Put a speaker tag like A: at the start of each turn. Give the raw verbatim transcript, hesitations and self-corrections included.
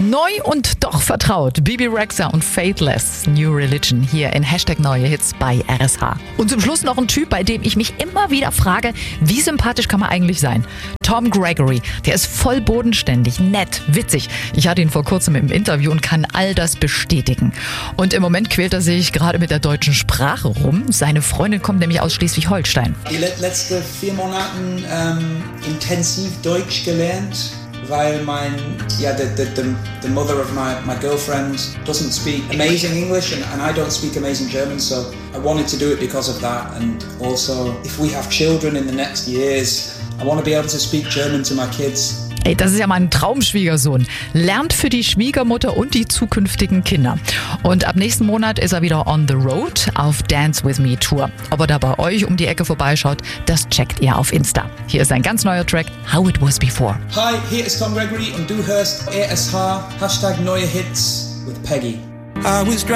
A: Neu und doch vertraut. Bebe Rexha und Faithless, New Religion, hier in Hashtag Neue Hits bei R S H. Und zum Schluss noch ein Typ, bei dem ich mich immer wieder frage, wie sympathisch kann man eigentlich sein? Tom Gregory, der ist voll bodenständig, nett, witzig. Ich hatte ihn vor kurzem im Interview und kann all das bestätigen. Und im Moment quält er sich gerade mit der deutschen Sprache rum. Seine Freundin kommt nämlich aus Schleswig-Holstein.
B: Die letzten vier Monate ähm, intensiv Deutsch gelernt. Weil mein, yeah, the, the, the, the mother of my, my girlfriend doesn't speak amazing English and, and I don't speak amazing German, so I wanted to do it because of that. And also, if we have children in the next years, I want to be able to speak German to my kids.
A: Ey, das ist ja mein Traumschwiegersohn. Lernt für die Schwiegermutter und die zukünftigen Kinder. Und ab nächsten Monat ist er wieder on the road auf Dance With Me Tour. Ob er da bei euch um die Ecke vorbeischaut, das checkt ihr auf Insta. Hier ist ein ganz neuer Track, How It Was Before.
B: Hi, hier ist Tom Gregory und du hörst R S H, Hashtag Neue Hits with Peggy. I was